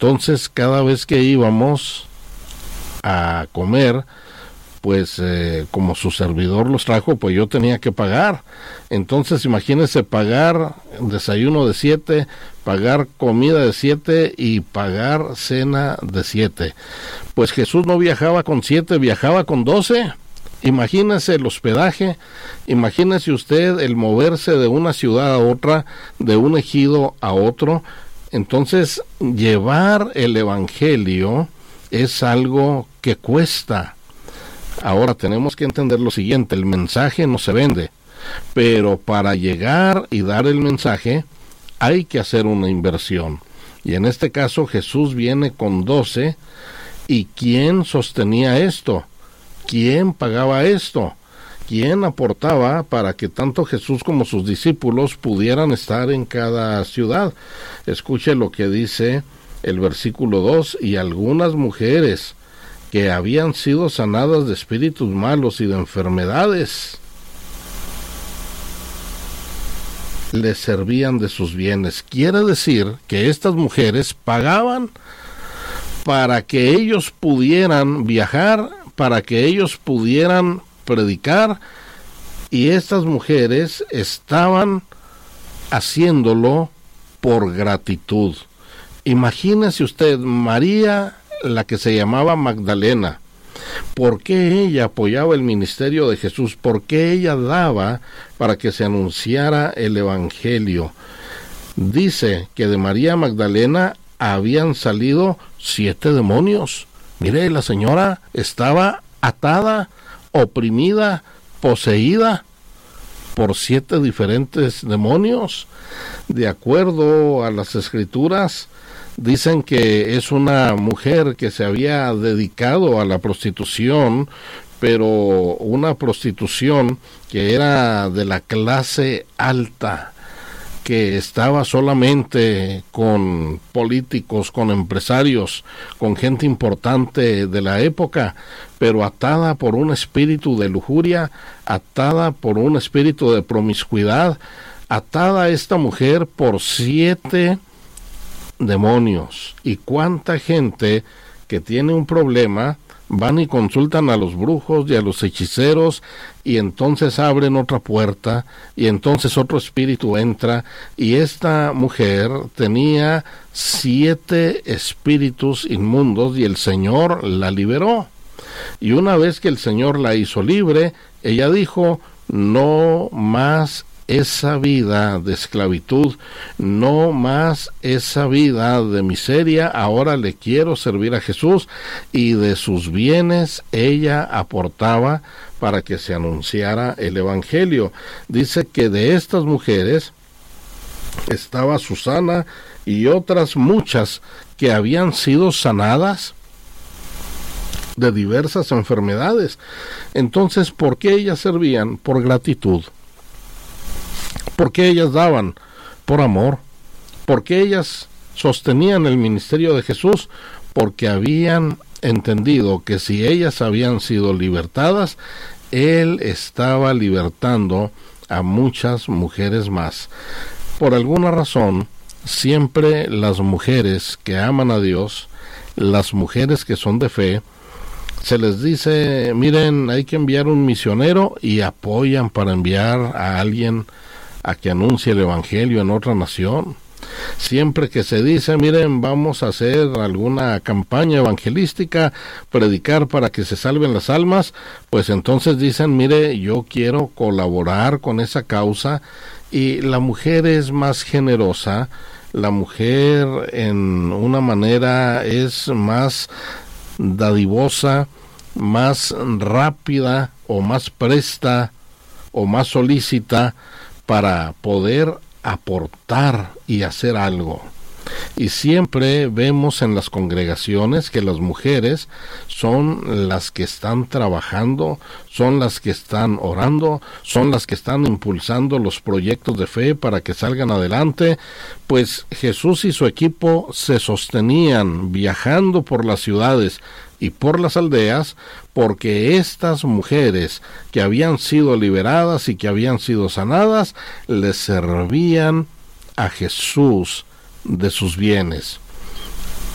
Entonces, cada vez que íbamos a comer, pues como su servidor los trajo, pues yo tenía que pagar. Entonces imagínense pagar desayuno de 7, pagar comida de 7 y pagar cena de 7. Pues Jesús no viajaba con 7, viajaba con 12. Imagínese el hospedaje, imagínese usted el moverse de una ciudad a otra, de un ejido a otro. Entonces llevar el evangelio es algo que cuesta. Ahora tenemos que entender lo siguiente: el mensaje no se vende, pero para llegar y dar el mensaje hay que hacer una inversión. Y en este caso Jesús viene con 12, ¿y quién sostenía esto? ¿Quién pagaba esto? ¿Quién aportaba para que tanto Jesús como sus discípulos pudieran estar en cada ciudad? Escuche lo que dice el versículo 2: y algunas mujeres que habían sido sanadas de espíritus malos y de enfermedades, les servían de sus bienes. Quiere decir que estas mujeres pagaban para que ellos pudieran viajar, para que ellos pudieran predicar, y estas mujeres estaban haciéndolo por gratitud. Imagínese usted, María, la que se llamaba Magdalena, ¿por qué ella apoyaba el ministerio de Jesús? ¿Por qué ella daba para que se anunciara el evangelio? Dice que de María Magdalena habían salido 7 demonios. Mire, la señora estaba atada, oprimida, poseída por 7 diferentes demonios. De acuerdo a las escrituras, dicen que es una mujer que se había dedicado a la prostitución, pero una prostitución que era de la clase alta, que estaba solamente con políticos, con empresarios, con gente importante de la época, pero atada por un espíritu de lujuria, atada por un espíritu de promiscuidad, atada esta mujer por 7 demonios. Y cuánta gente que tiene un problema van y consultan a los brujos y a los hechiceros, y entonces abren otra puerta, y entonces otro espíritu entra, y esta mujer tenía 7 espíritus inmundos, y el Señor la liberó. Y una vez que el Señor la hizo libre, ella dijo: no más esa vida de esclavitud, no más esa vida de miseria, ahora le quiero servir a Jesús. Y de sus bienes ella aportaba para que se anunciara el evangelio. Dice que de estas mujeres estaba Susana y otras muchas que habían sido sanadas de diversas enfermedades. Entonces, ¿por qué ellas servían? Por gratitud. ¿Por qué ellas daban? Por amor. ¿Por qué ellas sostenían el ministerio de Jesús? Porque habían entendido que si ellas habían sido libertadas, Él estaba libertando a muchas mujeres más. Por alguna razón, siempre las mujeres que aman a Dios, las mujeres que son de fe, se les dice: miren, hay que enviar un misionero, y apoyan para enviar a alguien a que anuncie el evangelio en otra nación. Siempre que se dice: miren, vamos a hacer alguna campaña evangelística, predicar para que se salven las almas, pues entonces dicen: mire, yo quiero colaborar con esa causa. Y la mujer es más generosa, la mujer en una manera es más dadivosa, más rápida o más presta o más solícita para poder aportar y hacer algo. Y siempre vemos en las congregaciones que las mujeres son las que están trabajando, son las que están orando, son las que están impulsando los proyectos de fe para que salgan adelante. Pues Jesús y su equipo se sostenían viajando por las ciudades y por las aldeas, porque estas mujeres que habían sido liberadas y que habían sido sanadas, les servían a Jesús de sus bienes.